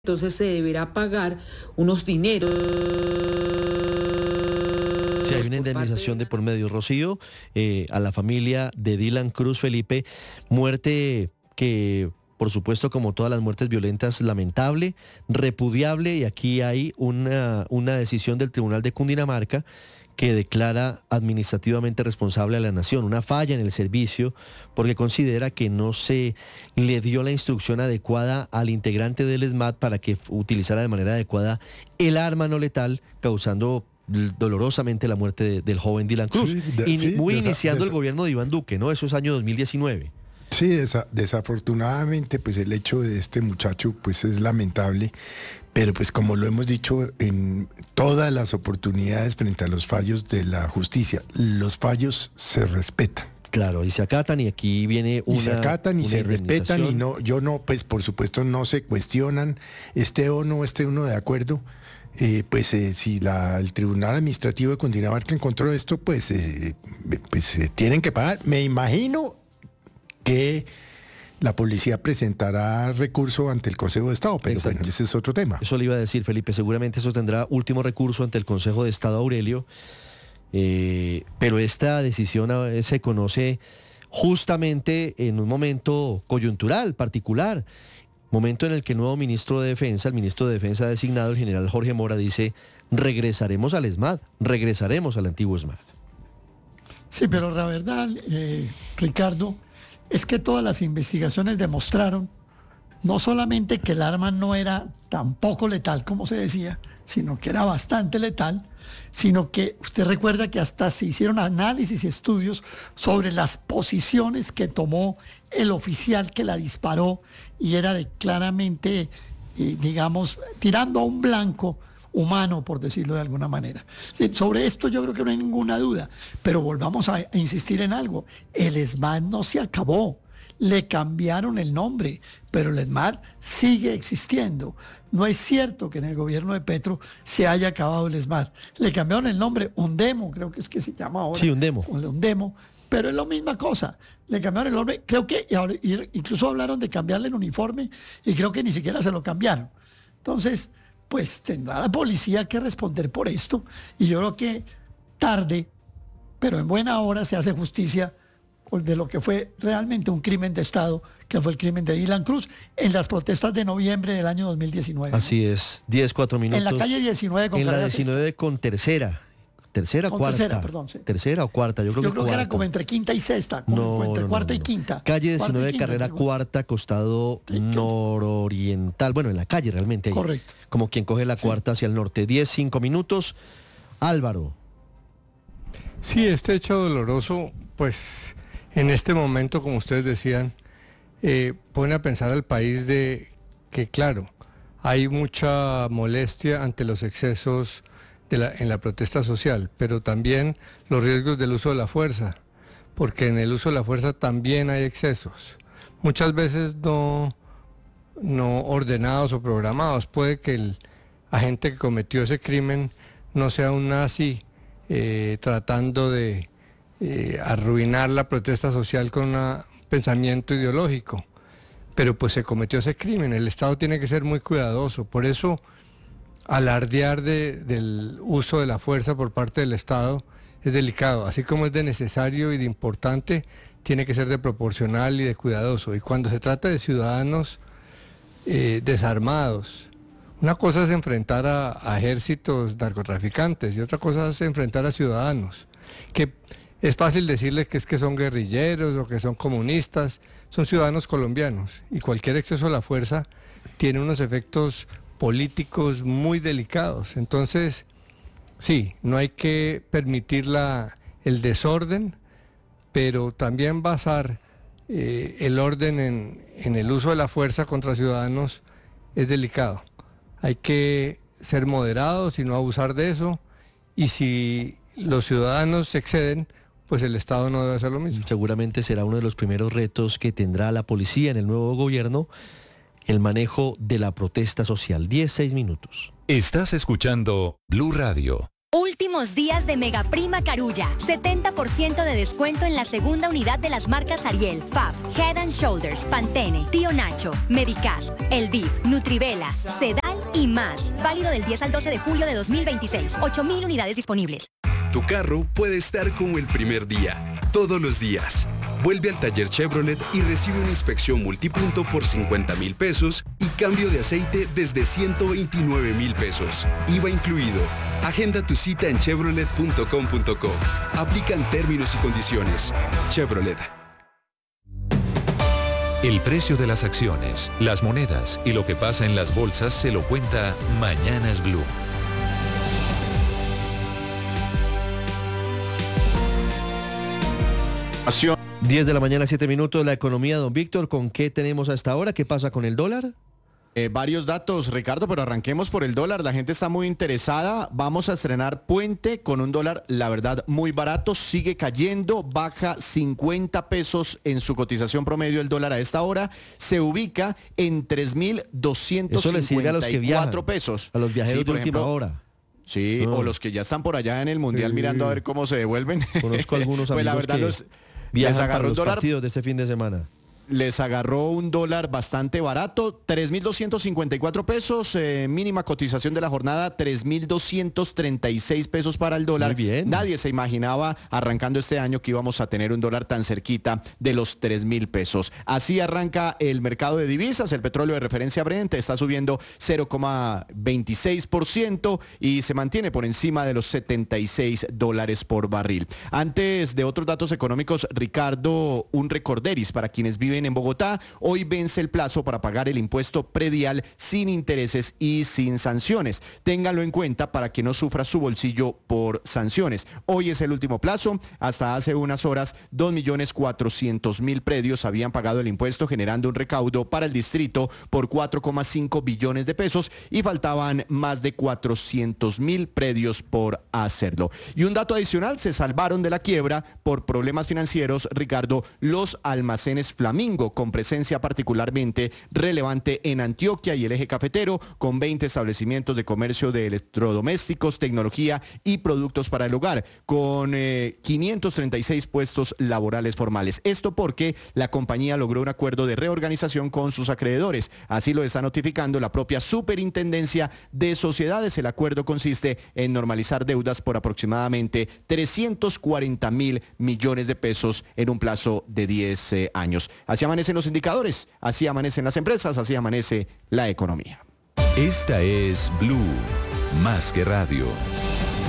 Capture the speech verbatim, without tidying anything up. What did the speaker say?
Entonces se deberá pagar unos dineros. Si hay una indemnización de por medio, Rocío, eh, a la familia de Dylan Cruz Felipe, muerte que, por supuesto, como todas las muertes violentas, lamentable, repudiable, y aquí hay una, una decisión del Tribunal de Cundinamarca que declara administrativamente responsable a la nación, una falla en el servicio, porque considera que no se le dio la instrucción adecuada al integrante del ESMAD para que utilizara de manera adecuada el arma no letal, causando dolorosamente la muerte de, del joven Dylan Cruz. Sí, de, y sí, muy desa, iniciando desa, el gobierno de Iván Duque, ¿no? Eso es año dos mil diecinueve. Sí, desa, desafortunadamente, pues el hecho de este muchacho, pues es lamentable, pero pues como lo hemos dicho en todas las oportunidades frente a los fallos de la justicia, los fallos se respetan. Claro, y se acatan, y aquí viene una Y se acatan y se respetan, y no, yo no, pues por supuesto no se cuestionan, esté o no esté uno de acuerdo. Eh, pues eh, si la, el Tribunal Administrativo de Cundinamarca encontró esto, pues, eh, pues eh, tienen que pagar. Me imagino que la policía presentará recurso ante el Consejo de Estado, pero Exacto. bueno, ese es otro tema. Eso le iba a decir, Felipe, seguramente eso tendrá último recurso ante el Consejo de Estado, Aurelio, eh, pero esta decisión eh, se conoce justamente en un momento coyuntural, particular, momento en el que el nuevo ministro de Defensa, el ministro de Defensa designado, el general Jorge Mora, dice: regresaremos al ESMAD, regresaremos al antiguo ESMAD. Sí, pero la verdad, eh, Ricardo, es que todas las investigaciones demostraron no solamente que el arma no era tan poco letal como se decía, sino que era bastante letal, sino que usted recuerda que hasta se hicieron análisis y estudios sobre las posiciones que tomó el oficial que la disparó, y era de claramente, eh, digamos, tirando a un blanco humano, por decirlo de alguna manera. Sí, sobre esto yo creo que no hay ninguna duda, pero volvamos a, a insistir en algo. El ESMAD no se acabó, le cambiaron el nombre, pero el ESMAD sigue existiendo. No es cierto que en el gobierno de Petro se haya acabado el ESMAD. Le cambiaron el nombre, Undemo, creo que es que se llama ahora. Sí, Undemo. Undemo, pero es la misma cosa. Le cambiaron el nombre, creo que y ahora, y incluso hablaron de cambiarle el uniforme, y creo que ni siquiera se lo cambiaron. Entonces, pues tendrá la policía que responder por esto, y yo creo que tarde, pero en buena hora, se hace justicia de lo que fue realmente un crimen de Estado, que fue el crimen de Dylan Cruz en las protestas de noviembre del año dos mil diecinueve. Así es, diez, cuatro minutos. En la calle diecinueve con En la carrera diecinueve sexta. con tercera. ¿Tercera o Con cuarta? tercera, perdón, sí. ¿Tercera o cuarta? Yo creo, Yo que, creo que cuarta. era como entre quinta y sexta, como No, entre no, cuarta no, y no. quinta. Calle Cuarta y diecinueve, quinta, carrera creo. cuarta, costado Sí, nororiental. Bueno, en la calle realmente. Ahí, correcto. como quien coge la Sí. cuarta hacia el norte. diez, cinco minutos. Álvaro. Sí, este hecho doloroso, pues en este momento, como ustedes decían, eh, pone a pensar al país de que, claro, hay mucha molestia ante los excesos de la, en la protesta social, pero también los riesgos del uso de la fuerza, porque en el uso de la fuerza también hay excesos, muchas veces no, no ordenados o programados. Puede que el agente que cometió ese crimen no sea un nazi eh, tratando de eh, arruinar la protesta social con un pensamiento ideológico, pero pues se cometió ese crimen. El Estado tiene que ser muy cuidadoso. Por eso alardear de, del uso de la fuerza por parte del Estado es delicado. Así como es de necesario y de importante, tiene que ser de proporcional y de cuidadoso. Y cuando se trata de ciudadanos eh, desarmados, una cosa es enfrentar a, a ejércitos narcotraficantes y otra cosa es enfrentar a ciudadanos, que es fácil decirles que es que son guerrilleros o que son comunistas. Son ciudadanos colombianos, y cualquier exceso de la fuerza tiene unos efectos políticos muy delicados. Entonces, sí, no hay que permitir la, el desorden, pero también basar eh, el orden en, en el uso de la fuerza contra ciudadanos es delicado. Hay que ser moderados y no abusar de eso, y si los ciudadanos se exceden, pues el Estado no debe hacer lo mismo. Seguramente será uno de los primeros retos que tendrá la policía en el nuevo gobierno, el manejo de la protesta social. diez, seis minutos. Estás escuchando Blue Radio. Últimos días de Mega Prima Carulla. setenta por ciento de descuento en la segunda unidad de las marcas Ariel, Fab, Head and Shoulders, Pantene, Tío Nacho, Medicasp, Elviv, Nutrivela, Sedal y más. Válido del diez al doce de julio de dos mil veintiséis. ocho mil unidades disponibles. Tu carro puede estar como el primer día, todos los días. Vuelve al taller Chevrolet y recibe una inspección multipunto por cincuenta mil pesos y cambio de aceite desde ciento veintinueve mil pesos. I V A incluido. Agenda tu cita en chevrolet punto com punto co. Aplican términos y condiciones. Chevrolet. El precio de las acciones, las monedas y lo que pasa en las bolsas se lo cuenta Mañanas Blue. diez de la mañana, siete minutos, la economía, don Víctor, ¿con qué tenemos a esta hora? ¿Qué pasa con el dólar? Eh, varios datos, Ricardo, pero arranquemos por el dólar. La gente está muy interesada. Vamos a estrenar puente con un dólar, la verdad, muy barato. Sigue cayendo, baja cincuenta pesos en su cotización promedio el dólar a esta hora. Se ubica en tres mil doscientos cincuenta y cuatro pesos. A los viajeros sí, de última ejemplo, hora. Sí, no. o los que ya están por allá en el Mundial sí. mirando a ver cómo se devuelven. Conozco algunos pues amigos la verdad que los, viajan les agarró para los dólar, partidos de este fin de semana. Les agarró un dólar bastante barato, tres mil doscientos cincuenta y cuatro pesos, eh, mínima cotización de la jornada, tres mil doscientos treinta y seis pesos para el dólar. Muy bien. Nadie se imaginaba arrancando este año que íbamos a tener un dólar tan cerquita de los tres mil pesos. Así arranca el mercado de divisas, el petróleo de referencia Brent está subiendo cero coma veintiséis por ciento y se mantiene por encima de los setenta y seis dólares por barril. Antes de otros datos económicos, Ricardo, un recorderis para quienes viven en Bogotá. Hoy vence el plazo para pagar el impuesto predial sin intereses y sin sanciones. Ténganlo en cuenta para que no sufra su bolsillo por sanciones. Hoy es el último plazo. Hasta hace unas horas, dos millones cuatrocientos mil predios habían pagado el impuesto, generando un recaudo para el distrito por cuatro coma cinco billones de pesos y faltaban más de cuatrocientos mil predios por hacerlo. Y un dato adicional, se salvaron de la quiebra por problemas financieros, Ricardo, los almacenes Flamingo, con presencia particularmente relevante en Antioquia y el eje cafetero, con veinte establecimientos de comercio de electrodomésticos, tecnología y productos para el hogar, con eh, quinientos treinta y seis puestos laborales formales. Esto porque la compañía logró un acuerdo de reorganización con sus acreedores. Así lo está notificando la propia Superintendencia de Sociedades. El acuerdo consiste en normalizar deudas por aproximadamente trescientos cuarenta mil millones de pesos en un plazo de diez eh, años. Así amanecen los indicadores, así amanecen las empresas, así amanece la economía. Esta es Blue, más que radio.